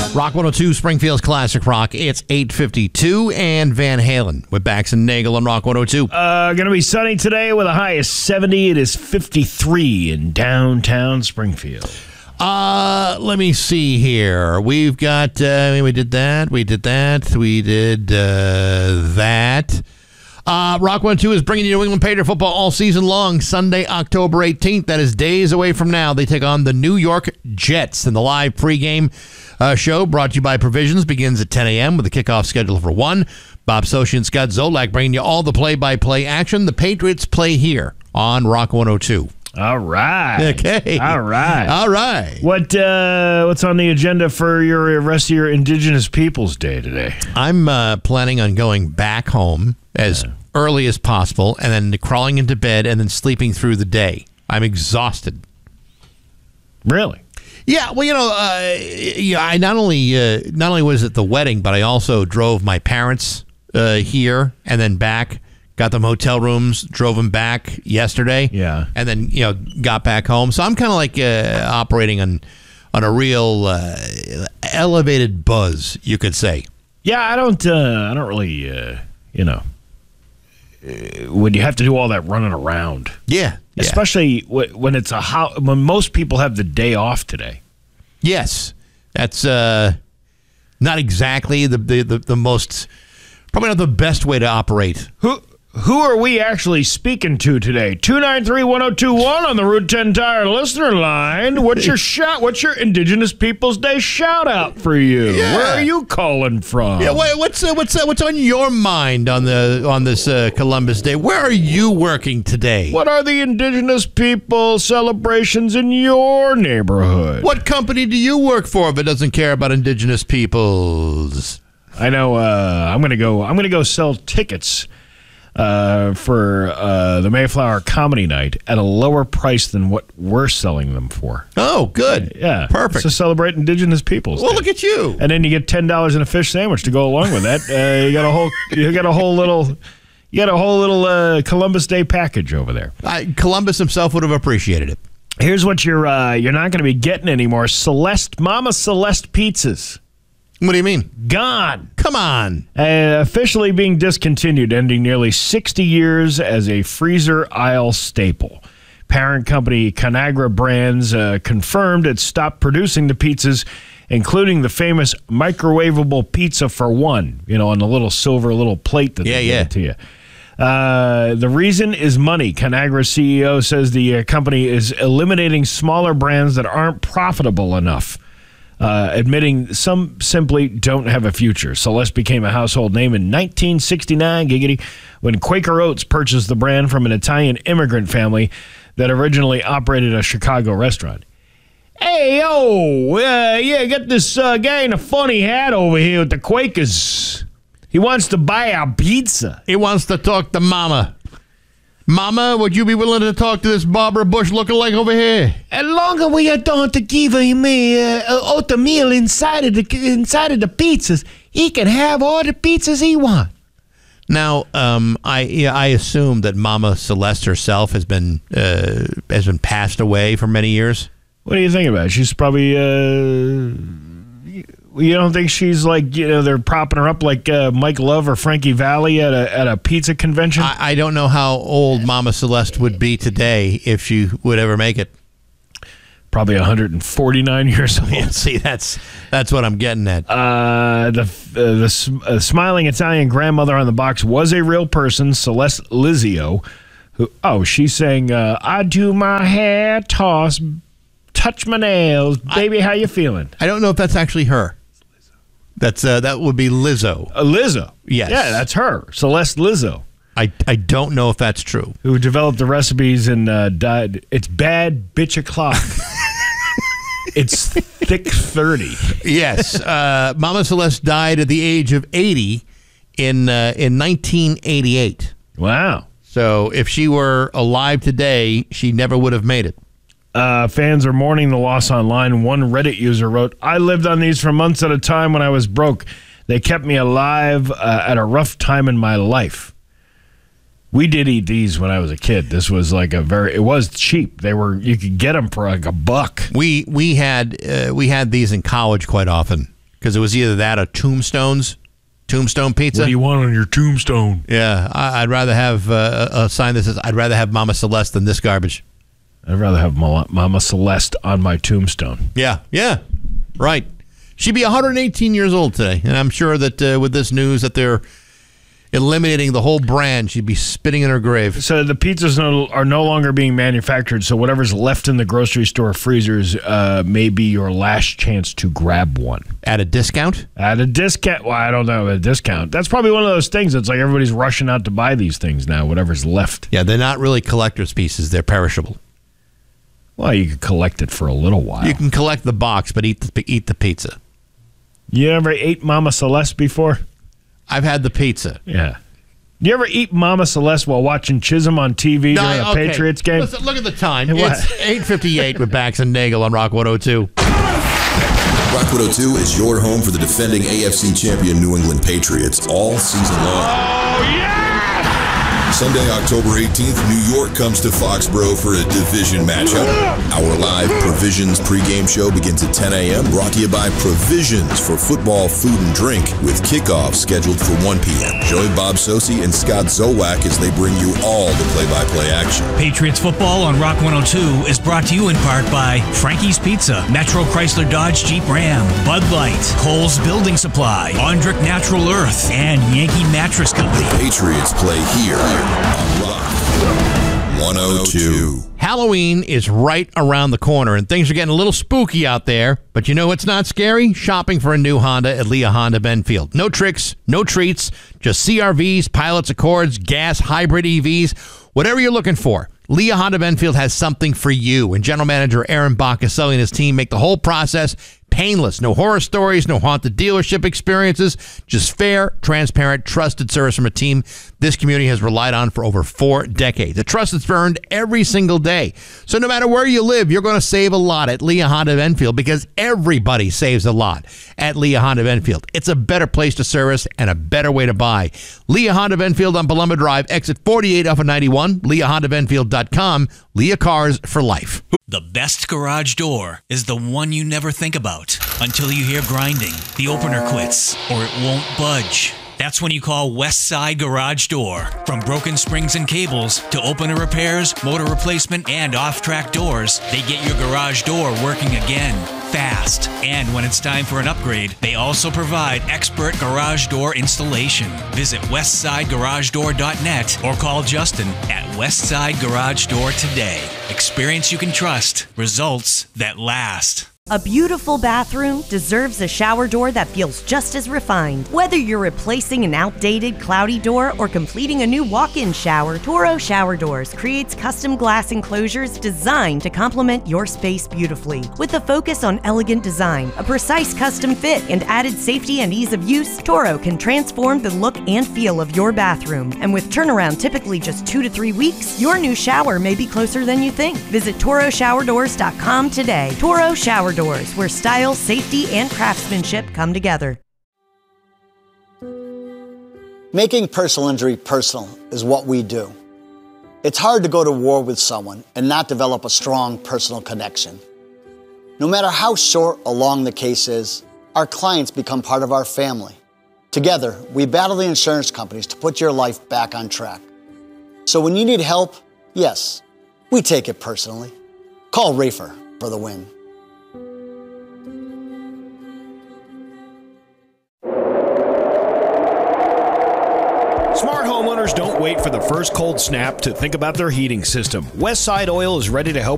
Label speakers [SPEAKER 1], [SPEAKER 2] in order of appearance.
[SPEAKER 1] Rock 102, Springfield's Classic Rock. It's 8:52, and Van Halen with Bax and Nagel on Rock 102.
[SPEAKER 2] Going to be sunny today with a high of 70. It is 53 in downtown Springfield.
[SPEAKER 1] Let me see here. We've got, we did that. Rock 102 is bringing you New England Patriot football all season long. Sunday, October 18th. That is days away from now. They take on the New York Jets, and the live pregame show brought to you by Provisions begins at 10 a.m. with a kickoff schedule for 1. Bob Sochi and Scott Zolak bringing you all the play-by-play action. The Patriots play here on Rock 102.
[SPEAKER 2] All right.
[SPEAKER 1] Okay.
[SPEAKER 2] All right.
[SPEAKER 1] What's
[SPEAKER 2] on the agenda for your rest of your Indigenous Peoples Day today?
[SPEAKER 1] I'm planning on going back home as early as possible and then crawling into bed and then sleeping through the day. I'm exhausted.
[SPEAKER 2] Really?
[SPEAKER 1] Yeah, well, I not only was it the wedding, but I also drove my parents here and then back, got them hotel rooms, drove them back yesterday, and then got back home. So I'm kind of like operating on a real elevated buzz, you could say. Yeah, I don't really,
[SPEAKER 2] when you have to do all that running around.
[SPEAKER 1] Yeah.
[SPEAKER 2] Especially when it's when most people have the day off today.
[SPEAKER 1] Yes, that's not exactly the most, probably not the best way to operate.
[SPEAKER 2] Who are we actually speaking to today? 293-1021 on the Route 10 Tire listener line. What's your What's your Indigenous Peoples Day shout out for you?
[SPEAKER 1] Yeah.
[SPEAKER 2] Where are you calling from?
[SPEAKER 1] Yeah, what's on your mind on this Columbus Day? Where are you working today?
[SPEAKER 2] What are the Indigenous people celebrations in your neighborhood?
[SPEAKER 1] What company do you work for that doesn't care about Indigenous peoples?
[SPEAKER 2] I know. I'm gonna go sell tickets for the Mayflower Comedy Night at a lower price than what we're selling them for.
[SPEAKER 1] Oh, good.
[SPEAKER 2] Yeah.
[SPEAKER 1] Perfect.
[SPEAKER 2] To celebrate Indigenous Peoples Day.
[SPEAKER 1] Well, look at you.
[SPEAKER 2] And then you get $10 in a fish sandwich to go along with that. You got a whole little Columbus Day package over there.
[SPEAKER 1] Columbus himself would have appreciated it.
[SPEAKER 2] Here's what you're not going to be getting anymore. Mama Celeste pizzas.
[SPEAKER 1] What do you mean?
[SPEAKER 2] Gone.
[SPEAKER 1] Come on.
[SPEAKER 2] Officially being discontinued, ending nearly 60 years as a freezer aisle staple. Parent company Conagra Brands confirmed it stopped producing the pizzas, including the famous microwavable pizza for one, on the little silver little plate that they give it to you. The reason is money. Conagra CEO says the company is eliminating smaller brands that aren't profitable enough. Admitting some simply don't have a future. Celeste became a household name in 1969, giggity, when Quaker Oats purchased the brand from an Italian immigrant family that originally operated a Chicago restaurant. Hey, get this guy in a funny hat over here with the Quakers. He wants to buy our pizza.
[SPEAKER 1] He wants to talk to Mama. Mama, would you be willing to talk to this Barbara Bush lookalike over here?
[SPEAKER 2] As long as we don't give him oatmeal inside of the pizzas, he can have all the pizzas he wants.
[SPEAKER 1] Now, I assume that Mama Celeste herself has been passed away for many years.
[SPEAKER 2] What do you think about it? She's probably. You don't think she's like, they're propping her up like Mike Love or Frankie Valli at a pizza convention?
[SPEAKER 1] I don't know how old Mama Celeste would be today if she would ever make it.
[SPEAKER 2] Probably 149 years old.
[SPEAKER 1] Yeah, see, that's what I'm getting at.
[SPEAKER 2] The smiling Italian grandmother on the box was a real person, Celeste Lizio, who, she's saying, I do my hair toss, touch my nails. Baby, how you feeling?
[SPEAKER 1] I don't know if that's actually her. That would be Lizzo.
[SPEAKER 2] Lizzo?
[SPEAKER 1] Yes.
[SPEAKER 2] Yeah, that's her. Celeste Lizzo.
[SPEAKER 1] I don't know if that's true.
[SPEAKER 2] Who developed the recipes and died. It's bad bitch o'clock. It's thick 30.
[SPEAKER 1] Yes. Mama Celeste died at the age of 80 in 1988.
[SPEAKER 2] Wow.
[SPEAKER 1] So if she were alive today, she never would have made it.
[SPEAKER 2] Fans are mourning the loss online. One Reddit user wrote, I lived on these for months at a time when I was broke. They kept me alive at a rough time in my life. We did eat these when I was a kid. This was like it was cheap. You could get them for like $1.
[SPEAKER 1] We had these in college quite often. because it was either that or Tombstone pizza.
[SPEAKER 2] What do you want on your tombstone?
[SPEAKER 1] Yeah, I'd rather have a sign that says, I'd rather have Mama Celeste than this garbage.
[SPEAKER 2] I'd rather have Mama Celeste on my tombstone.
[SPEAKER 1] Yeah, right. She'd be 118 years old today, and I'm sure that with this news that they're eliminating the whole brand, she'd be spitting in her grave.
[SPEAKER 2] So the pizzas are no longer being manufactured, so whatever's left in the grocery store freezers may be your last chance to grab one.
[SPEAKER 1] At a discount?
[SPEAKER 2] At a discount? Well, I don't know, a discount. That's probably one of those things. It's like everybody's rushing out to buy these things now, whatever's left.
[SPEAKER 1] Yeah, they're not really collector's pieces. They're perishable.
[SPEAKER 2] Well, you could collect it for a little while.
[SPEAKER 1] You can collect the box, but eat the pizza.
[SPEAKER 2] You ever ate Mama Celeste before?
[SPEAKER 1] I've had the pizza.
[SPEAKER 2] Yeah. You ever eat Mama Celeste while watching Chisholm on TV during a Patriots game?
[SPEAKER 1] Listen, look at the time.
[SPEAKER 2] What?
[SPEAKER 1] It's 8:58 with Bax and Nagel on Rock 102.
[SPEAKER 3] Rock 102 is your home for the defending AFC champion New England Patriots all season long.
[SPEAKER 2] Oh, yeah!
[SPEAKER 3] Sunday, October 18th, New York comes to Foxborough for a division matchup. Our live Provisions pregame show begins at 10 a.m. Brought to you by Provisions for football, food, and drink, with kickoff scheduled for 1 p.m. Join Bob Sosi and Scott Zowak as they bring you all the play-by-play action.
[SPEAKER 4] Patriots football on Rock 102 is brought to you in part by Frankie's Pizza, Metro Chrysler Dodge Jeep Ram, Bud Light, Kohl's Building Supply, Ondrick Natural Earth, and Yankee Mattress Company.
[SPEAKER 3] Patriots play here on Rock 102.
[SPEAKER 1] Halloween is right around the corner, and things are getting a little spooky out there. But you know what's not scary? Shopping for a new Honda at Leah Honda Benfield. No tricks, no treats, just CRVs, Pilots Accords, gas, hybrid EVs, whatever you're looking for. Leah Honda Benfield has something for you, and General Manager Aaron Baccaselli and his team make the whole process painless. No horror stories, no haunted dealership experiences, just fair, transparent, trusted service from a team this community has relied on for over 4 decades. A trust that's earned every single day. So no matter where you live, you're going to save a lot at Leah Honda Benfield, because everybody saves a lot at Leah Honda Benfield. It's a better place to service and a better way to buy. Leah Honda Benfield on Palumba Drive, exit 48 off of 91, LeahHondaBenfield.com. Leah Cars for life.
[SPEAKER 4] The best garage door is the one you never think about until you hear grinding, the opener quits, or it won't budge. That's when you call Westside Garage Door. From broken springs and cables to opener repairs, motor replacement, and off-track doors, they get your garage door working again, fast. And when it's time for an upgrade, they also provide expert garage door installation. Visit westsidegaragedoor.net or call Justin at Westside Garage Door today. Experience you can trust. Results that last.
[SPEAKER 5] A beautiful bathroom deserves a shower door that feels just as refined. Whether you're replacing an outdated, cloudy door or completing a new walk-in shower, Toro Shower Doors creates custom glass enclosures designed to complement your space beautifully. With a focus on elegant design, a precise custom fit, and added safety and ease of use, Toro can transform the look and feel of your bathroom. And with turnaround typically just 2 to 3 weeks, your new shower may be closer than you think. Visit ToroShowerDoors.com today. Toro Shower Doors, where style, safety, and craftsmanship come together.
[SPEAKER 6] Making personal injury personal is what we do. It's hard to go to war with someone and not develop a strong personal connection. No matter how short or long the case is, our clients become part of our family. Together, we battle the insurance companies to put your life back on track. So when you need help, yes, we take it personally. Call Rafer for the win.
[SPEAKER 7] Smart homeowners don't wait for the first cold snap to think about their heating system. Westside Oil is ready to help